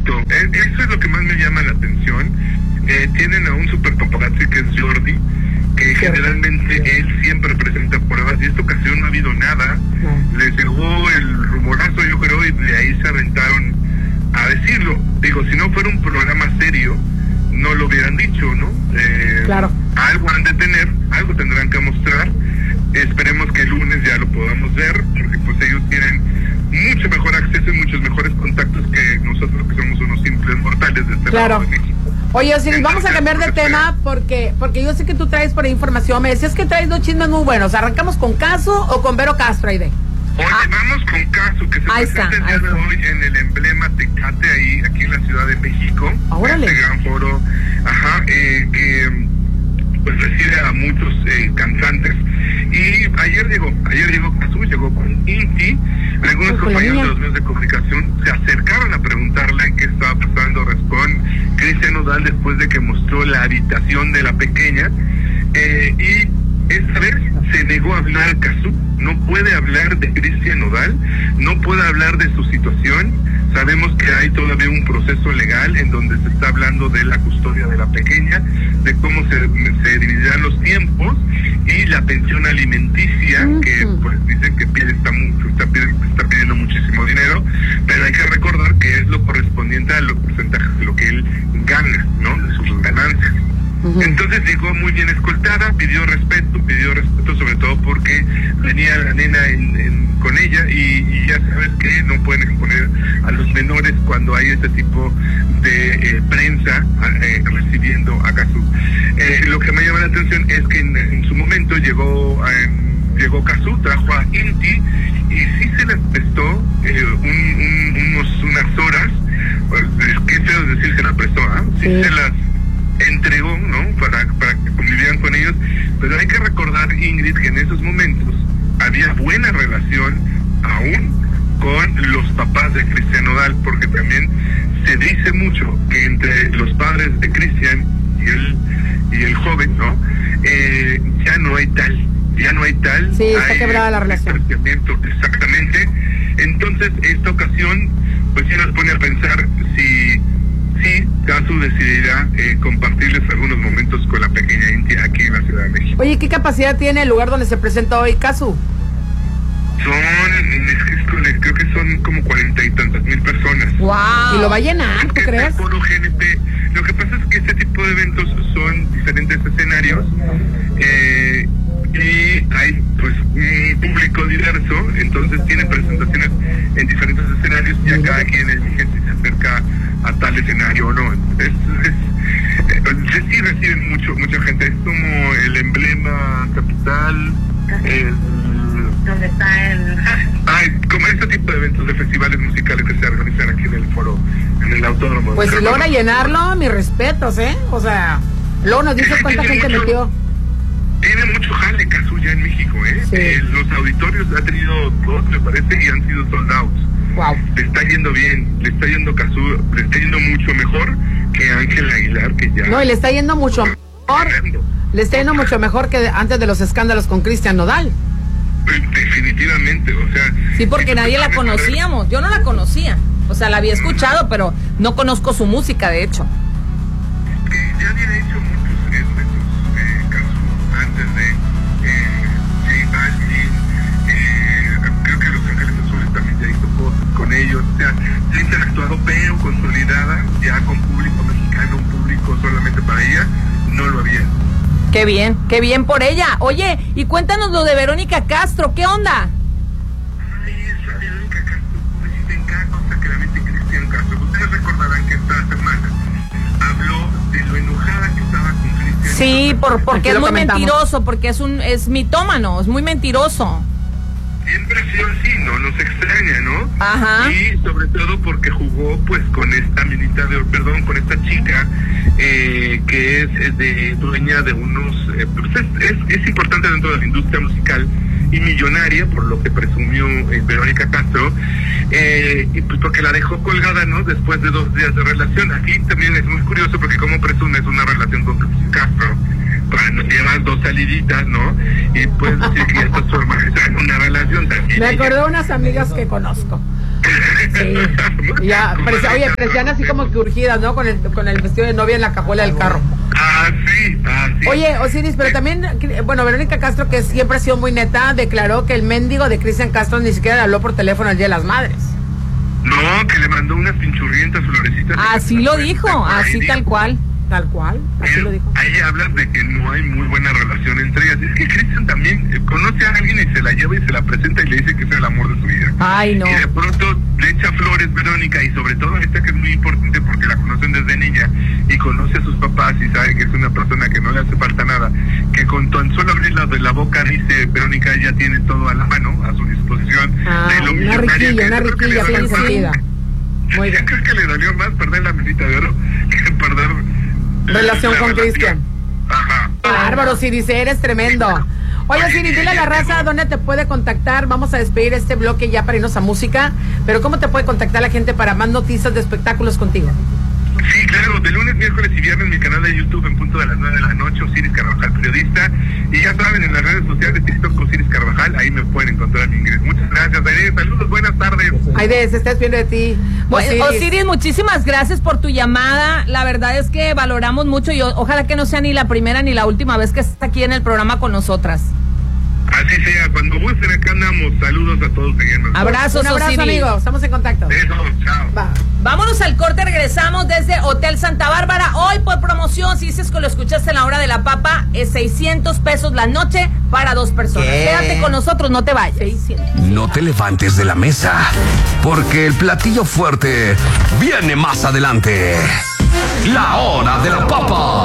Exacto, eso es lo que más me llama la atención. Tienen a un super paparazzi que es Jordi, que generalmente él siempre presenta pruebas, y esta ocasión no ha habido nada. Les llegó el rumorazo, yo creo, y de ahí se aventaron a decirlo. Digo, si no fuera un programa serio, no lo hubieran dicho, ¿no? Claro. Algo han de tener, algo tendrán que mostrar. Esperemos que el lunes ya lo podamos ver, porque pues ellos tienen mucho mejor acceso y muchos mejores contactos que nosotros, que somos unos simples mortales de este lado de México. Oye, Osiris, vamos a cambiar de tema porque yo sé que tú traes por ahí información. Me decías que traes dos chismes muy buenos. ¿Arrancamos con Casu o con Vero Castro, Aide? Oye, vamos con Casu, que se presenta el día de hoy en el emblema Tecate, aquí en la Ciudad de México. ¡Órale! Este gran foro, que pues recibe a muchos cantantes. Y ayer llegó Casu, llegó con Inti. Algunos compañeros de los medios de comunicación se acercaron a preguntarle qué estaba pasando con Cristian Nodal después de que mostró la habitación de la pequeña. Y esta vez se negó a hablar Casu. No puede hablar de Cristian Nodal, no puede hablar de su situación. Sabemos que hay todavía un proceso legal en donde se está hablando de la custodia de la pequeña, de cómo se dividirán los tiempos y la pensión alimenticia, que pues dicen que está pidiendo muchísimo dinero, pero hay que recordar que es lo correspondiente a los porcentajes de lo que él gana, ¿no? De sus ganancias. Entonces llegó muy bien escoltada, pidió respeto sobre todo porque venía la nena con ella, y ya sabes que no pueden exponer a los menores cuando hay este tipo de prensa recibiendo a Casu. Lo que me llama la atención es que en su momento llegó Casu, trajo a Inti, y sí se les prestó unas horas, qué feo decir, se las prestó, sí se las entregó, ¿no? Para que convivieran con ellos, pero hay que recordar, Ingrid, que en esos momentos había buena relación aún con los papás de Cristian Nodal, porque también se dice mucho que entre los padres de Cristian y el joven, ¿no? Ya no hay tal. Sí, está quebrada la relación. Exactamente. Entonces, esta ocasión, pues ya nos pone a pensar si Casu decidirá compartirles algunos momentos con la pequeña Inti aquí en la Ciudad de México. Oye, ¿qué capacidad tiene el lugar donde se presenta hoy Casu? Creo que son como 40 y tantas mil personas. ¡Wow! ¿Y lo va a llenar, tú crees? Lo que pasa es que este tipo de eventos son diferentes escenarios, y hay pues un público diverso, entonces tienen presentaciones en diferentes escenarios, y cada quien elige si se acerca a tal escenario o no. Sí reciben mucha gente, es como el emblema capital, donde está como este tipo de eventos de festivales musicales que se organizan aquí en el foro, en el autódromo. Pues si logra llenarlo, mis respetos, O sea, luego nos dice cuánta gente metió. Tiene mucho jale Casu ya en México, Sí. Los auditorios ha tenido dos, me parece, y han sido sold out. Wow. Le está yendo bien, le está yendo Casu, le está yendo mucho mejor que Ángel Aguilar, que ya... No, y le está yendo mucho mejor. Le está yendo mucho mejor que antes de los escándalos con Cristian Nodal. Definitivamente, o sea... Sí, porque nadie la conocíamos, yo no la conocía. O sea, la había escuchado, pero no conozco su música, de hecho. Ya había hecho muchos Casu antes de J Balvin, creo que Los Ángeles Azules también ya hizo cosas con ellos, o sea, se ha interactuado, pero consolidada ya con público mexicano, un público solamente para ella, no lo había. Qué bien por ella. Oye, y cuéntanos lo de Verónica Castro, ¿qué onda? Ay, esa Verónica Castro, pues dicen cada cosa que la mete Cristian Castro. Ustedes recordarán que esta semana habló de lo enojada que estaba con Cristian. Sí, porque es muy mentiroso, porque es mitómano, es muy mentiroso. Siempre ha sido así, no nos extraña, ¿no? Ajá. Y sobre todo porque jugó pues con esta con esta chica que es dueña de unos pues es importante dentro de la industria musical y millonaria, por lo que presumió Verónica Castro, y pues porque la dejó colgada, ¿no? Después de 2 días de relación. Aquí también es muy curioso porque como presumes una relación con Castro, cuando llevas 2 saliditas, ¿no? Y puedes decir que ya estás formalizando una relación también. Me acordé de unas amigas que conozco. Sí. Ya, parecían así como que urgidas, ¿no? Con el vestido de novia en la cajuela del carro. Sí. Oye, Osiris, pero también, bueno, Verónica Castro, que siempre ha sido muy neta, declaró que el mendigo de Cristian Castro ni siquiera le habló por teléfono el Día de las Madres. No, que le mandó unas pinchurrientas florecitas. Así lo dijo, así tal cual. Tal cual, así lo dijo. Ahí hablas de que no hay muy buena relación entre ellas. Es que Cristian también conoce a alguien y se la lleva y se la presenta y le dice que es el amor de su vida. Ay, no. Y de pronto le echa flores, Verónica, y sobre todo esta que es muy importante porque la conocen desde niña y conoce a sus papás y sabe que es una persona que no le hace falta nada, que con tan solo abrir la boca dice, Verónica ya tiene todo a la mano, a su disposición. De lo una riquilla bien sentida. Muy bien. ¿Crees que le dolió más perder la minita de oro que perder relación con Cristian? Ajá. Bárbaro, Osiris, eres tremendo. Oye, Osiris, dile a la raza dónde te puede contactar. Vamos a despedir este bloque ya para irnos a música. Pero ¿cómo te puede contactar la gente para más noticias de espectáculos contigo? Sí, claro, de lunes, miércoles y viernes en mi canal de YouTube en punto de las 9 de la noche, Osiris Carvajal Periodista. Y ya saben, en las redes sociales, TikTok, Osiris Carvajal, ahí me pueden encontrar mi ingreso. Muchas gracias, Aide. Saludos, buenas tardes. Aide, se está despidiendo de ti. Osiris, muchísimas gracias por tu llamada. La verdad es que valoramos mucho y ojalá que no sea ni la primera ni la última vez que estás aquí en el programa con nosotras. Así sea, cuando gusten acá andamos. Saludos a todos. Abrazos, un abrazo, amigos. Estamos en contacto. Besos, chao. Va. Vámonos al corte, regresamos desde Hotel Santa Bárbara. Hoy por promoción, si dices que lo escuchaste en la hora de la papa, es 600 pesos la noche para 2 personas. Quédate con nosotros, no te vayas. 600. No te levantes de la mesa, porque el platillo fuerte viene más adelante. La hora de la papa.